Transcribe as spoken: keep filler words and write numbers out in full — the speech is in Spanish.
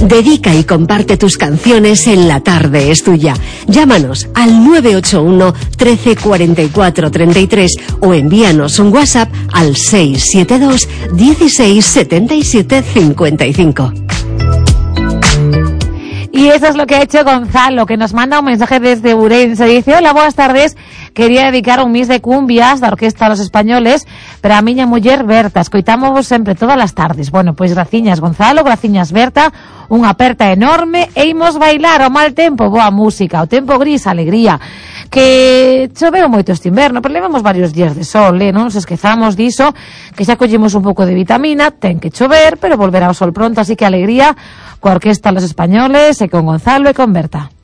Dedica y comparte tus canciones en La Tarde es Tuya. Llámanos al nueve ocho uno, trece, cuarenta y cuatro, treinta y tres o envíanos un WhatsApp al seis siete dos, dieciséis, setenta y siete, cincuenta y cinco. Y eso es lo que ha hecho Gonzalo, que nos manda un mensaje desde Ourense. Dice: hola, buenas tardes. Quería dedicar un mis de cumbias da Orquesta Los Españoles para a miña muller Berta. Escoitámosvos sempre todas as tardes. Bueno, pois graciñas Gonzalo, graciñas Berta. Unha aperta enorme e imos bailar ao mal tempo, boa música, ao tempo gris, alegría. Que choveu moito este inverno, pero levamos varios días de sol, eh? Non nos esquezamos diso, que xa collemos un pouco de vitamina, ten que chover, pero volverá o sol pronto, así que alegría coa Orquesta Los Españoles e con Gonzalo e con Berta.